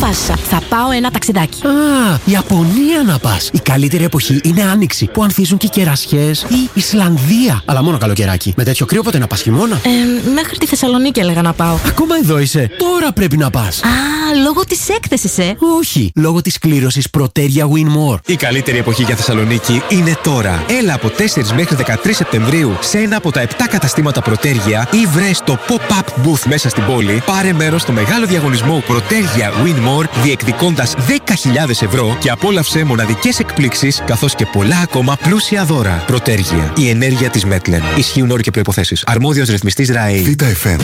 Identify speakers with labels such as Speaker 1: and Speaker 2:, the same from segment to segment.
Speaker 1: αποφάσισα. Θα πάω ένα ταξιδάκι.
Speaker 2: Α, Ιαπωνία να πας. Η καλύτερη εποχή είναι Άνοιξη, που ανθίζουν και οι κερασιές. Ή Ισλανδία. Αλλά μόνο καλοκαιράκι. Με τέτοιο κρύο πότε να πας, χειμώνα?
Speaker 1: Μέχρι τη Θεσσαλονίκη έλεγα να πάω.
Speaker 2: Ακόμα εδώ είσαι. Τώρα πρέπει να πας.
Speaker 1: Α, λόγω της έκθεσης,
Speaker 2: Όχι, λόγω της κλήρωσης Proteria Win More.
Speaker 3: Η καλύτερη εποχή για Θεσσαλονίκη είναι τώρα. Έλα από 4 μέχρι 13 Σεπτεμβρίου σε ένα από τα 7 καταστήματα Proteria ή βρες το pop-up booth μέσα στην πόλη. Πάρε μέρος στο μεγάλο διαγωνισμό Proteria Win More, διεκδικώντας 10.000 ευρώ και απόλαυσε μοναδικές εκπλήξεις καθώς και πολλά ακόμα πλούσια δώρα. Proteria, η ενέργεια της Μέτλεν. Ισχύουν όροι και προϋποθέσεις. Αρμόδιος ρυθμιστής ΡΑΕ.
Speaker 4: Θήτα FM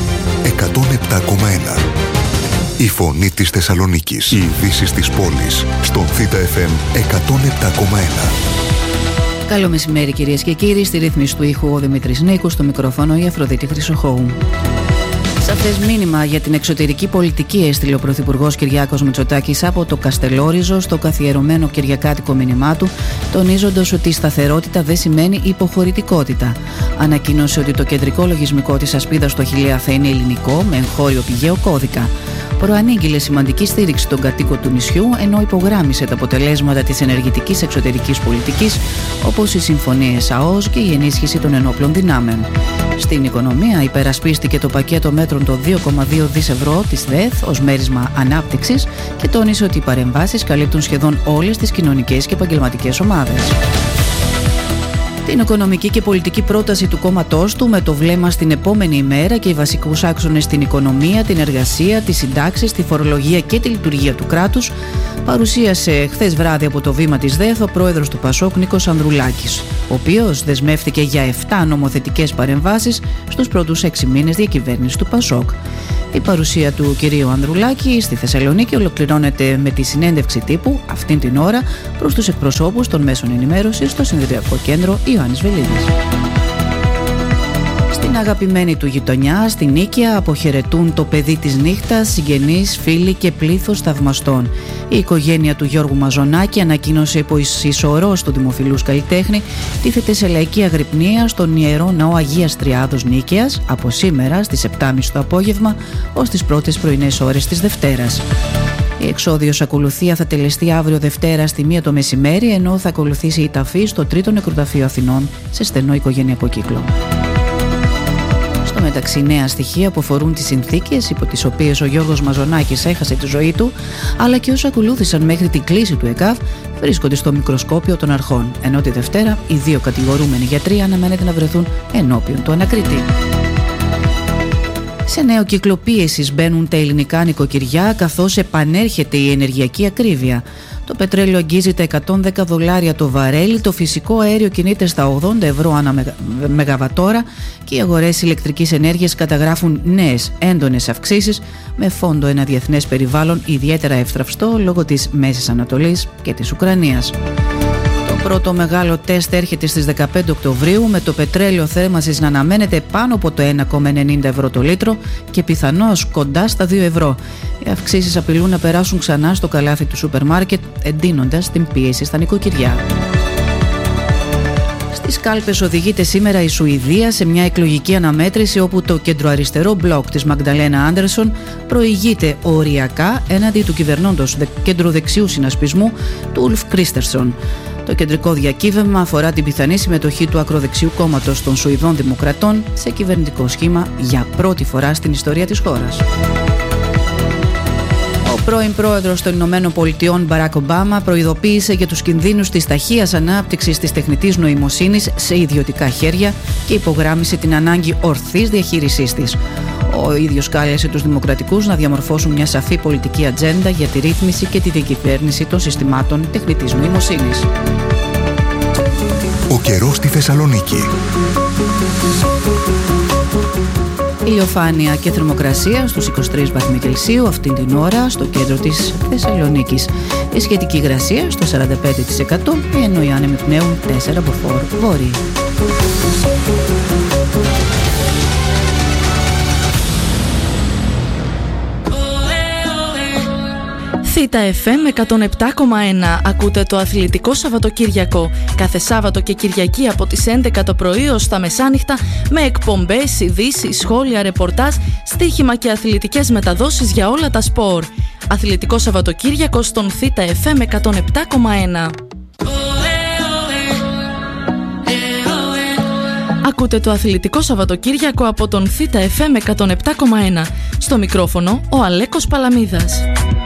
Speaker 4: 107,1. Η φωνή της Θεσσαλονίκης. Οι ειδήσεις της πόλης. Στον Θήτα FM 107,1.
Speaker 5: Καλό μεσημέρι, κυρίες και κύριοι. Στη ρύθμιση του ήχου ο Δημήτρης Νίκου, στο μικρόφωνο η Αφροδίτη Χρυσοχώου. Σαφές μήνυμα για την εξωτερική πολιτική έστειλε ο Πρωθυπουργός Κυριάκος Μητσοτάκης από το Καστελόριζο στο καθιερωμένο κυριακάτικο μήνυμά του, τονίζοντας ότι η σταθερότητα δεν σημαίνει υποχωρητικότητα. Ανακοίνωσε ότι το κεντρικό λογισμικό της ασπίδας στο Χιλέα θα είναι ελληνικό, με εγχώριο πηγαίο κώδικα. Προανήγγειλε σημαντική στήριξη των κατοίκων του νησιού, ενώ υπογράμμισε τα αποτελέσματα της ενεργητικής εξωτερικής πολιτικής, όπως οι συμφωνίες ΑΟΣ και η ενίσχυση των ενόπλων δυνάμεων. Στην οικονομία υπερασπίστηκε το πακέτο μέτρων των 2,2 δις ευρώ της ΔΕΘ ως μέρισμα ανάπτυξης και τόνισε ότι οι παρεμβάσεις καλύπτουν σχεδόν όλες τις κοινωνικές και επαγγελματικές ομάδες. Την οικονομική και πολιτική πρόταση του κόμματός του, με το βλέμμα στην επόμενη ημέρα και οι βασικούς άξονες στην οικονομία, την εργασία, τις συντάξεις, τη φορολογία και τη λειτουργία του κράτους, παρουσίασε χθες βράδυ από το βήμα της ΔΕΘ ο πρόεδρος του ΠΑΣΟΚ Νίκος Ανδρουλάκης, ο οποίος δεσμεύτηκε για 7 νομοθετικές παρεμβάσεις στους πρώτους 6 μήνες διακυβέρνησης του ΠΑΣΟΚ. Η παρουσία του κυρίου Ανδρουλάκη στη Θεσσαλονίκη ολοκληρώνεται με τη συνέντευξη τύπου αυτήν την ώρα προς τους εκπροσώπους των μέσων ενημέρωσης στο Συνεδριακό Κέντρο Ιωάννης Βελίδης. Στην αγαπημένη του γειτονιά, στην Νίκαια, αποχαιρετούν το παιδί της νύχτας, συγγενείς, φίλοι και πλήθος θαυμαστών. Η οικογένεια του Γιώργου Μαζονάκη ανακοίνωσε πως η σωρός του δημοφιλούς καλλιτέχνη τίθεται σε λαϊκή αγρυπνία στον Ιερό Ναό Αγίας Τριάδος Νίκαιας από σήμερα στις 7.30 το απόγευμα ως τις πρώτες πρωινές ώρες της Δευτέρας. Η εξόδιος ακολουθία θα τελεστεί αύριο Δευτέρα στη 1 το μεσημέρι, ενώ θα ακολουθήσει η ταφή στο 3ο Νεκροταφείο Αθηνών σε στενό οικογενειακό κύκλο. Στο μεταξύ, νέα στοιχεία που αφορούν τις συνθήκες υπό τις οποίες ο Γιώργος Μαζονάκης έχασε τη ζωή του, αλλά και όσα ακολούθησαν μέχρι την κλίση του ΕΚΑΒ, βρίσκονται στο μικροσκόπιο των αρχών, ενώ τη Δευτέρα οι 2 κατηγορούμενοι γιατροί αναμένεται να βρεθούν ενώπιον του ανακριτή. Σε νέο κύκλο πίεσης μπαίνουν τα ελληνικά νοικοκυριά, καθώς επανέρχεται η ενεργειακή ακρίβεια. Το πετρέλαιο αγγίζει τα $110 το βαρέλι, το φυσικό αέριο κινείται στα 80 ευρώ ανά μεγαβατόρα και οι αγορές ηλεκτρικής ενέργειας καταγράφουν νέες έντονες αυξήσεις, με φόντο ένα διεθνές περιβάλλον ιδιαίτερα εύθραυστο λόγω της Μέσης Ανατολής και της Ουκρανίας. Το πρώτο μεγάλο τεστ έρχεται στις 15 Οκτωβρίου, με το πετρέλαιο θέρμανσης να αναμένεται πάνω από το 1,90 ευρώ το λίτρο και πιθανώς κοντά στα 2 ευρώ. Οι αυξήσεις απειλούν να περάσουν ξανά στο καλάθι του σούπερ μάρκετ, εντείνοντας την πίεση στα νοικοκυριά. Στις κάλπες οδηγείται σήμερα η Σουηδία σε μια εκλογική αναμέτρηση όπου το κεντροαριστερό μπλοκ της Μαγνταλένα Άντερσον προηγείται οριακά έναντι του κυβερνώντος κεντροδεξιού συνασπισμού του Ουλφ Κρίστερσον. Το κεντρικό διακύβευμα αφορά την πιθανή συμμετοχή του ακροδεξιού κόμματος των Σουηδών Δημοκρατών σε κυβερνητικό σχήμα για πρώτη φορά στην ιστορία της χώρας. Ο πρώην πρόεδρος των Ηνωμένων Πολιτειών Μπαράκ Ομπάμα προειδοποίησε για τους κινδύνους της ταχείας ανάπτυξης της τεχνητής νοημοσύνης σε ιδιωτικά χέρια και υπογράμμισε την ανάγκη ορθής διαχείρισής της. Ο ίδιος κάλεσε τους δημοκρατικούς να διαμορφώσουν μια σαφή πολιτική ατζέντα για τη ρύθμιση και τη διακυβέρνηση των συστημάτων τεχνητής νοημοσύνης.
Speaker 4: Ο καιρός στη Θεσσαλονίκη.
Speaker 5: Ηλιοφάνεια και θερμοκρασία στους 23 βαθμοί Κελσίου αυτήν την ώρα στο κέντρο της Θεσσαλονίκης. Η σχετική υγρασία στο 45%, ενώ οι άνεμοι πνέουν 4 από βόρειο.
Speaker 6: Θήτα FM 107,1. Ακούτε το αθλητικό Σαββατοκύριακο. Κάθε Σάββατο και Κυριακή από τις 11 το πρωί ως τα μεσάνυχτα, με εκπομπές, ειδήσεις, σχόλια, ρεπορτάζ, στοίχημα και αθλητικές μεταδόσεις για όλα τα σπορ. Αθλητικό Σαββατοκύριακο στον Θήτα FM 107,1. Ακούτε το Αθλητικό Σαββατοκύριακο από τον Θήτα FM 107,1. Στο μικρόφωνο ο Αλέκος Παλαμίδας.